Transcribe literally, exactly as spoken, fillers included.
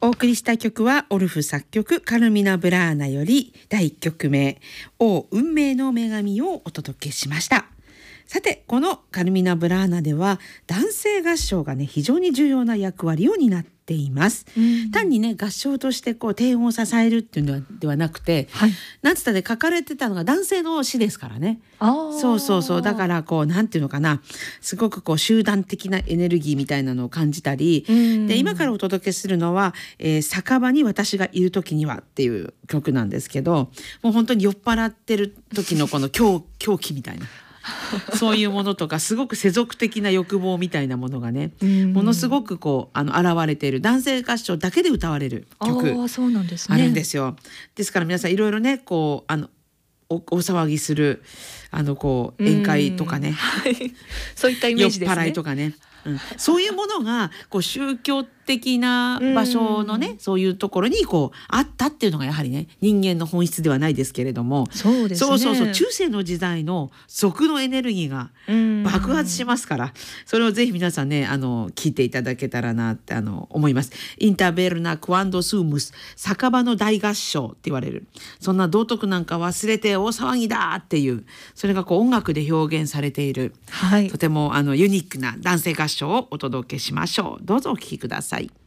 お送りした曲はオルフ作曲カルミナ・ブラーナよりだいいっきょくめお運命の女神をお届けしました。さてこのカルミナ・ブラーナでは男性合唱がね非常に重要な役割を担っています、うん、単にね合唱としてこう低音を支えるっていうのではなくて、はい、なんつったで書かれてたのが男性の詩ですからね。あそうそうそうだからこうなんていうのかなすごくこう集団的なエネルギーみたいなのを感じたり、うん、で今からお届けするのは、えー、酒場に私がいる時にはっていう曲なんですけどもう本当に酔っ払ってる時のこの狂狂気みたいなそういうものとかすごく世俗的な欲望みたいなものがねものすごくこうあの現れている男性合唱だけで歌われる曲あ、そうなんですね、 あるんですよ。ですから皆さんいろいろねこうあの お, お騒ぎするあのこう宴会とかね、 はい、そういったイメージですね。 酔っ払いとかね、うん、そういうものがこう宗教的な場所のねそういうところにこうあったっていうのがやはりね人間の本質ではないですけれども、 そうですね、 そうそうそう中世の時代の俗のエネルギーが爆発しますからそれをぜひ皆さんねあの聞いていただけたらなってあの思います。インターベルナクワンドスームス酒場の大合唱って言われるそんな道徳なんか忘れて大騒ぎだっていうそれがこう音楽で表現されている、はい、とてもあのユニークな男性合唱をお届けしましょう。どうぞお聴きください。